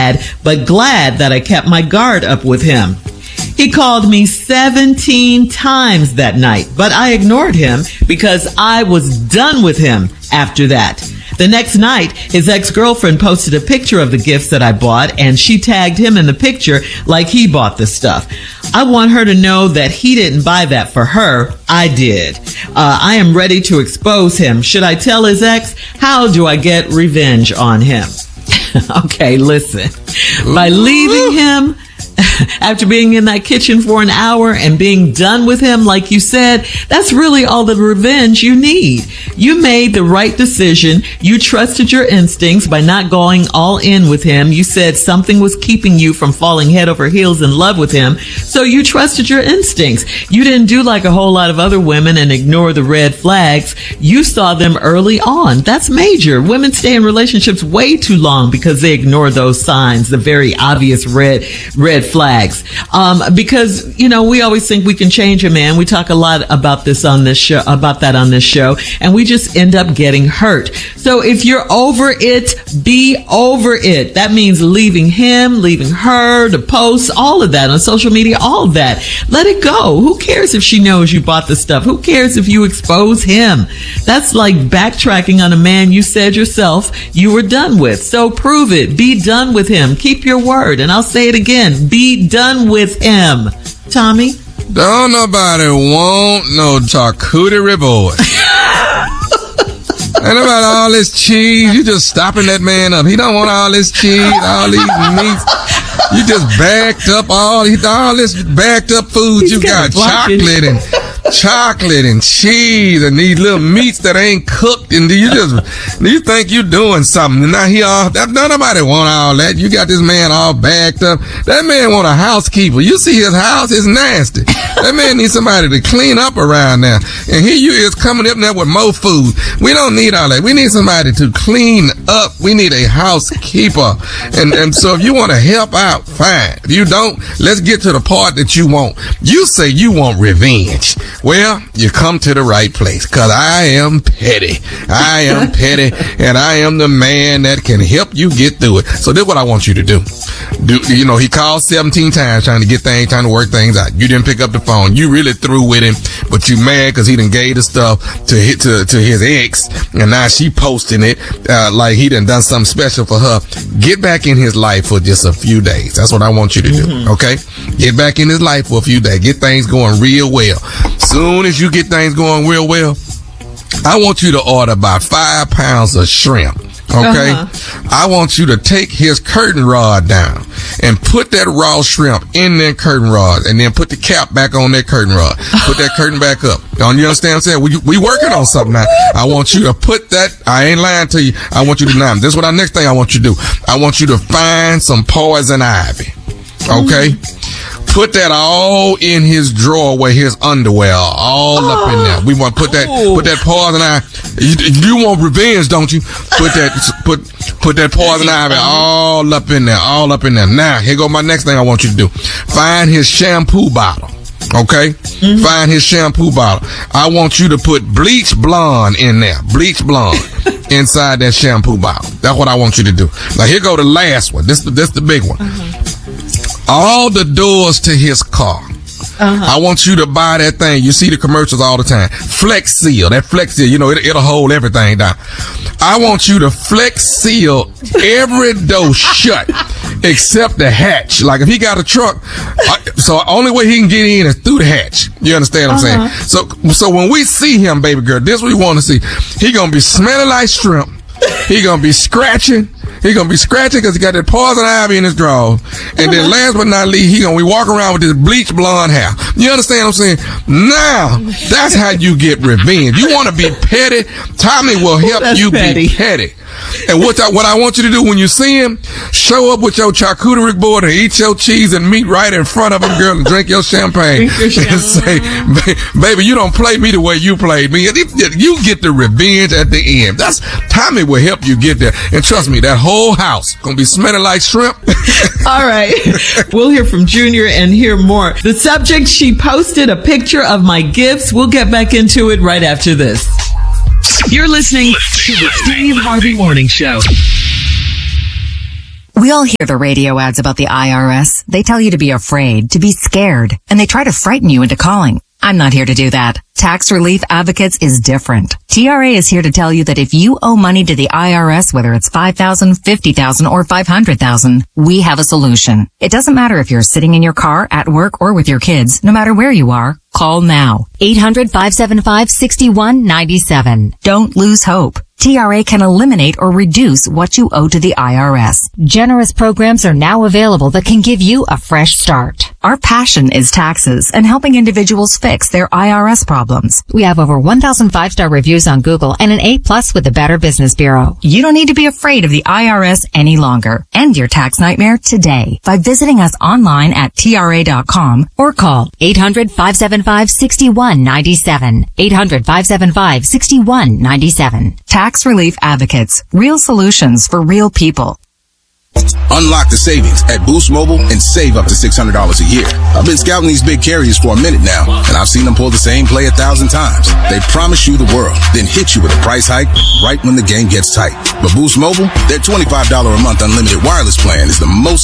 mad, but glad that I kept my guard up with him. He called me 17 times that night, but I ignored him because I was done with him after that. The next night, his ex-girlfriend posted a picture of the gifts that I bought, and she tagged him in the picture like he bought the stuff. I want her to know that he didn't buy that for her. I did. I am ready to expose him. Should I tell his ex? How do I get revenge on him? Okay, listen. By leaving him after being in that kitchen for an hour and being done with him, like you said, that's really all the revenge you need. You made the right decision. You trusted your instincts by not going all in with him. You said something was keeping you from falling head over heels in love with him, so you trusted your instincts. You didn't do like a whole lot of other women and ignore the red flags. You saw them early on. That's major. Women stay in relationships way too long because they ignore those signs, the very obvious red flags. Because, you know, we always think we can change a man. We talk a lot about this on this show, and we just end up getting hurt. So if you're over it, be over it. That means leaving him, leaving her, the posts, all of that on social media, all of that. Let it go. Who cares if she knows you bought the stuff? Who cares if you expose him? That's like backtracking on a man you said yourself you were done with. So prove it. Be done with him. Keep your word. And I'll say it again. Be done with him. Tommy? Don't nobody want no charcuterie board. Ain't about all this cheese. You just stopping that man up. He don't want all this cheese, all these meats. You just backed up all this backed up food. You got chocolate and cheese and these little meats that ain't cooked, and you think you doing something. And now nobody want all that. You got this man all backed up. That man want a housekeeper. You see his house is nasty. That man needs somebody to clean up around there. And here you is coming up there with more food. We don't need all that. We need somebody to clean up. We need a housekeeper. And so if you want to help out, fine. If you don't, let's get to the part that you want. You say you want revenge. Well, you come to the right place, because I am petty. I am petty, and I am the man that can help you get through it. So this is what I want you to do. He called 17 times trying to work things out. You didn't pick up the phone. You really through with him, but you mad because he done gave the stuff to his ex, and now she posting it like he done something special for her. Get back in his life for just a few days. That's what I want you to do, okay? Get back in his life for a few days. Get things going real well. Soon as you get things going real well, I want you to order about 5 pounds of shrimp. Okay. I want you to take his curtain rod down and put that raw shrimp in that curtain rod, and then put the cap back on that curtain rod. Put that curtain back up. You understand what I'm saying? We working on something now. I want you to put that, I ain't lying to you. I want you to, now, this is what our next thing I want you to do. I want you to find some poison ivy. Okay. Put that all in his drawer where his underwear are, all up in there. We want to put that poison ivy. You want revenge, don't you? Put that poison ivy all up in there. Now, here go my next thing I want you to do. Find his shampoo bottle. Okay? Find his shampoo bottle. I want you to put bleach blonde in there. Bleach blonde inside that shampoo bottle. That's what I want you to do. Now, here go the last one. This the big one. All the doors to his car. I want you to buy that thing. You see the commercials all the time. Flex Seal. That Flex Seal, it'll hold everything down. I want you to Flex Seal every door shut except the hatch. Like if he got a truck, so the only way he can get in is through the hatch. You understand what I'm saying? So when we see him, baby girl, this is what we want to see. He gonna be smelling like shrimp. He gonna be scratching. He gonna be scratching because he got that poison ivy in his drawers. And then last but not least, he gonna be walking around with this bleach blonde hair. You understand what I'm saying? Now, that's how you get revenge. You want to be petty? Tommy will help you be petty. And what I want you to do when you see him, show up with your charcuterie board and eat your cheese and meat right in front of him, girl, and drink your champagne. And say, baby, you don't play me the way you played me. You get the revenge at the end. Tommy will help you get there. And trust me, that whole house gonna be smelling like shrimp. All right. We'll hear from Junior and hear more. The subject, she posted a picture of my gifts. We'll get back into it right after this. You're listening to the Steve Harvey Morning Show. We all hear the radio ads about the IRS. They tell you to be afraid, to be scared, and they try to frighten you into calling. I'm not here to do that. Tax Relief Advocates is different. TRA is here to tell you that if you owe money to the IRS, whether it's $5,000, $50,000, or $500,000, we have a solution. It doesn't matter if you're sitting in your car, at work, or with your kids. No matter where you are, call now. 800-575-6197. Don't lose hope. TRA can eliminate or reduce what you owe to the IRS. Generous programs are now available that can give you a fresh start. Our passion is taxes and helping individuals fix their IRS problems. We have over 1,000 5-star reviews on Google and an A+ with the Better Business Bureau. You don't need to be afraid of the IRS any longer. End your tax nightmare today by visiting us online at TRA.com or call 800-575-6197. 800-575-6197. Tax Relief Advocates. Real solutions for real people. Unlock the savings at Boost Mobile and save up to $600 a year. I've been scouting these big carriers for a minute now, and I've seen them pull the same play 1,000 times. They promise you the world, then hit you with a price hike right when the game gets tight. But Boost Mobile, their $25 a month unlimited wireless plan is the most